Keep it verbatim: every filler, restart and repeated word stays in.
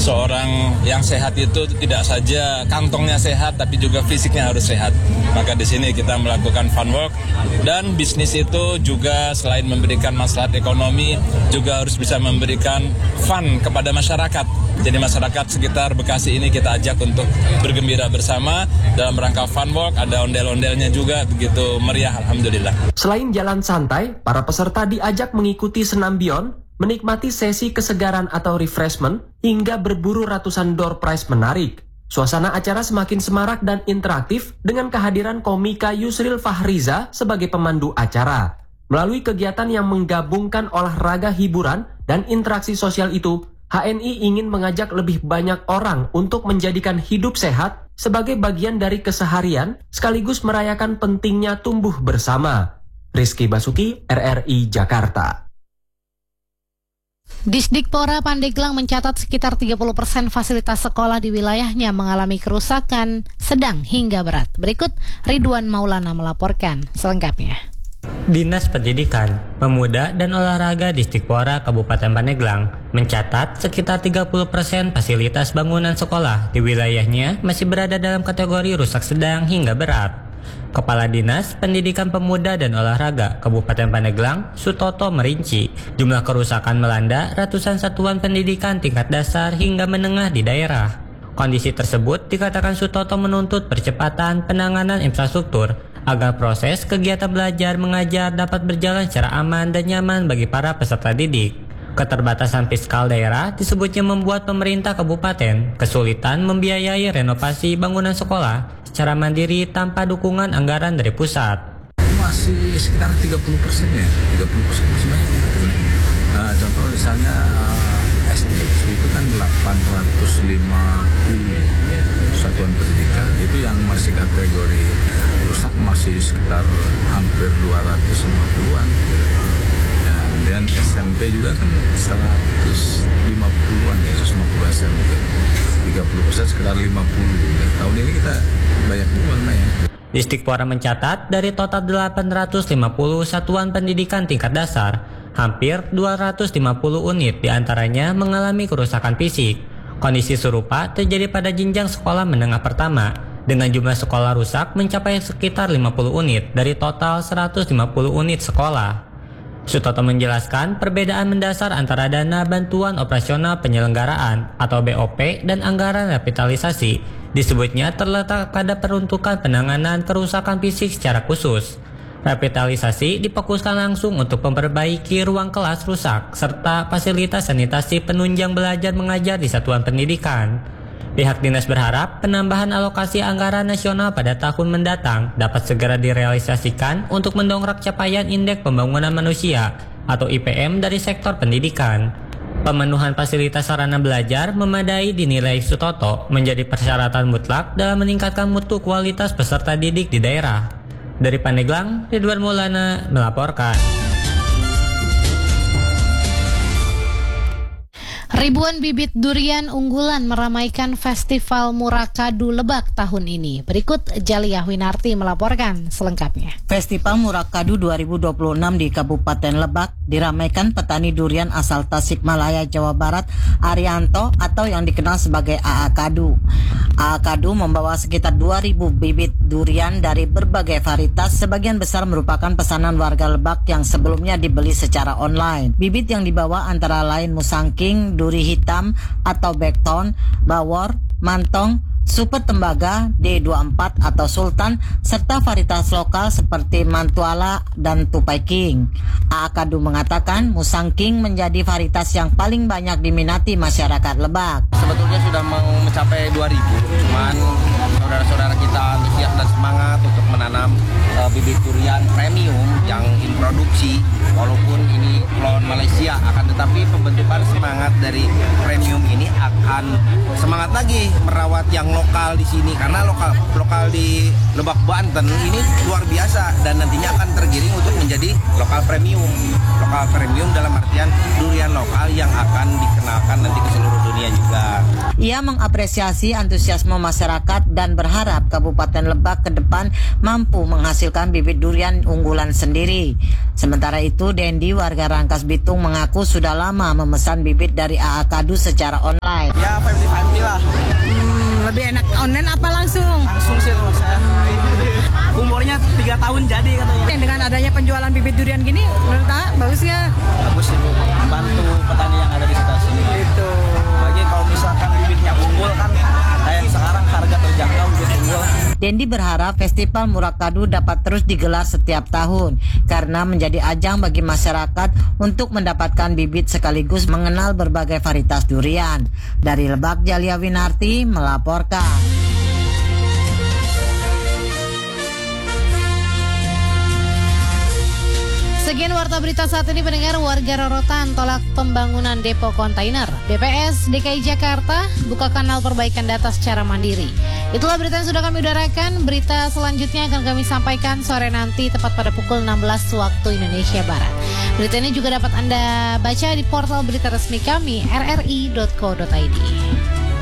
seorang yang sehat itu tidak saja kantongnya sehat, tapi juga fisiknya harus sehat. Maka di sini kita melakukan fun work, dan bisnis itu juga selain memberikan maslahat ekonomi, juga harus bisa memberikan fun kepada masyarakat. Jadi masyarakat sekitar Bekasi ini kita ajak untuk bergembira bersama dalam rangka fun work, ada ondel-ondelnya juga, begitu meriah, alhamdulillah. Selain jalan santai, para peserta diajak mengikuti senam beyond, menikmati sesi kesegaran atau refreshment, hingga berburu ratusan door prize menarik. Suasana acara semakin semarak dan interaktif dengan kehadiran komika Yusril Fahriza sebagai pemandu acara. Melalui kegiatan yang menggabungkan olahraga, hiburan, dan interaksi sosial itu, H N I ingin mengajak lebih banyak orang untuk menjadikan hidup sehat sebagai bagian dari keseharian, sekaligus merayakan pentingnya tumbuh bersama. Rizky Basuki, R R I Jakarta. Disdikpora Pandeglang mencatat sekitar tiga puluh persen fasilitas sekolah di wilayahnya mengalami kerusakan sedang hingga berat. Berikut Ridwan Maulana melaporkan selengkapnya. Dinas Pendidikan, Pemuda dan Olahraga Disdikpora Kabupaten Pandeglang mencatat sekitar tiga puluh persen fasilitas bangunan sekolah di wilayahnya masih berada dalam kategori rusak sedang hingga berat. Kepala Dinas Pendidikan Pemuda dan Olahraga Kabupaten Pandeglang, Sutoto, merinci jumlah kerusakan melanda ratusan satuan pendidikan tingkat dasar hingga menengah di daerah. Kondisi tersebut dikatakan Sutoto menuntut percepatan penanganan infrastruktur agar proses kegiatan belajar mengajar dapat berjalan secara aman dan nyaman bagi para peserta didik. Keterbatasan fiskal daerah disebutnya membuat pemerintah kabupaten kesulitan membiayai renovasi bangunan sekolah secara mandiri tanpa dukungan anggaran dari pusat. Masih sekitar tiga puluh persen ya, tiga puluh persen masih banyak. Nah, contoh misalnya S D itu kan delapan ratus lima puluh satuan pendidikan, itu yang masih kategori rusak masih sekitar hampir dua ratus lima puluhan. Ya, dan S M P juga kan seratus lima puluhan, ya, seratus lima puluh S M P. tiga puluh persen sekitar lima puluh. Ya, tahun ini kita banyak uang ya. Disdikpora mencatat dari total delapan ratus lima puluh satuan pendidikan tingkat dasar, hampir dua ratus lima puluh unit diantaranya mengalami kerusakan fisik. Kondisi serupa terjadi pada jenjang sekolah menengah pertama, dengan jumlah sekolah rusak mencapai sekitar lima puluh unit dari total seratus lima puluh unit sekolah. Sutoto menjelaskan perbedaan mendasar antara dana bantuan operasional penyelenggaraan atau B O P dan anggaran revitalisasi. Disebutnya terletak pada peruntukan penanganan kerusakan fisik secara khusus. Revitalisasi difokuskan langsung untuk memperbaiki ruang kelas rusak serta fasilitas sanitasi penunjang belajar mengajar di satuan pendidikan. Pihak dinas berharap penambahan alokasi anggaran nasional pada tahun mendatang dapat segera direalisasikan untuk mendongkrak capaian Indeks Pembangunan Manusia atau I P M dari sektor pendidikan. Pemenuhan fasilitas sarana belajar memadai dinilai Sutoto menjadi persyaratan mutlak dalam meningkatkan mutu kualitas peserta didik di daerah. Dari Pandeglang, Ridwan Maulana melaporkan. Ribuan bibit durian unggulan meramaikan Festival Murakadu Lebak tahun ini. Berikut Jaliyah Winarti melaporkan selengkapnya. Festival Murakadu dua ribu dua puluh enam di Kabupaten Lebak diramaikan petani durian asal Tasikmalaya, Jawa Barat, Arianto atau yang dikenal sebagai A A Kadu. A A Kadu membawa sekitar dua ribu bibit durian dari berbagai varietas, sebagian besar merupakan pesanan warga Lebak yang sebelumnya dibeli secara online. Bibit yang dibawa antara lain musangking, duri hitam atau backton, bawor, mantong, super tembaga, D dua puluh empat atau sultan, serta varietas lokal seperti mantuala dan tupai king. A A Kadu mengatakan musang king menjadi varietas yang paling banyak diminati masyarakat Lebak. Sebetulnya sudah mau mencapai dua ribu, cuman saudara-saudara kita antusias dan semangat untuk menanam uh, bibit durian premium yang introduksi, walaupun ini klon Malaysia, akan tetapi pembentukan semangat dari premium ini akan semangat lagi merawat yang lokal di sini, karena lokal lokal di Lebak Banten ini luar biasa dan nantinya akan tergiring untuk menjadi lokal premium. Lokal premium dalam artian durian lokal yang akan dikenalkan nanti ke seluruh dunia juga. Ia mengapresiasi antusiasme masyarakat dan berharap Kabupaten Lebak ke depan mampu menghasilkan bibit durian unggulan sendiri. Sementara itu, Dendi warga Rangkas Bitung mengaku sudah lama memesan bibit dari A A Kadu secara online. Ya, lima puluh lima puluh lah. Hmm, lebih enak online apa langsung? Langsung sih kalau saya. Umurnya tiga tahun jadi katanya. Dengan adanya penjualan bibit durian gini, menurut A bagus ya? Bagus sih, membantu petani yang ada di sekitar sini. Itu. Bagi kalau misalkan bibitnya unggul kan, kayak sekarang harga terjangkau bibit unggul. Dendi berharap Festival Murah Kadu dapat terus digelar setiap tahun karena menjadi ajang bagi masyarakat untuk mendapatkan bibit sekaligus mengenal berbagai varietas durian. Dari Lebak, Jalia Winarti melaporkan. Sekian warta berita saat ini, pendengar. Warga Rorotan tolak pembangunan depo kontainer. B P S D K I Jakarta buka kanal perbaikan data secara mandiri. Itulah berita yang sudah kami udarakan. Berita selanjutnya akan kami sampaikan sore nanti tepat pada pukul enam belas waktu Indonesia Barat. Berita ini juga dapat Anda baca di portal berita resmi kami r r i dot co dot i d.